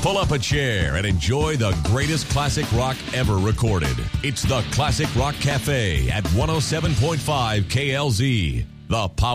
Pull up a chair and enjoy the greatest classic rock ever recorded. It's the Classic Rock Cafe at 107.5 KLZ. The power